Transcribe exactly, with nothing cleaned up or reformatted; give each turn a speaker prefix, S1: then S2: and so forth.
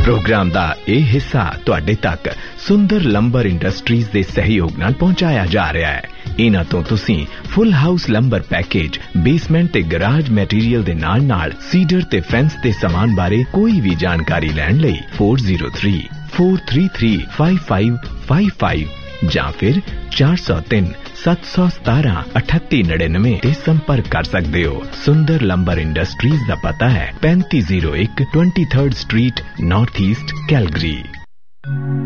S1: Programme दा यह हिस्सा तुहाडे तक सुंदर लंबर इंडस्ट्रीज दे सहयोग नाल पहुंचाया जा रहा है। इन्हां तो तुसीं full house lumbar package, basement ते गराज मैटीरियल दे नाल नाल सीडर ते फेंस दे सामान बारे कोई भी जानकारी लैण लई four zero three four three three five five five five ਜਾਂ फिर चार सौ तीन सत्त सौ सतारह अठत्ती नड़िनवे ते संपर्क कर सकते हो। सुंदर लंबर इंडस्ट्रीज का पता है पैंती जीरो एक twenty third street, north east, Calgary.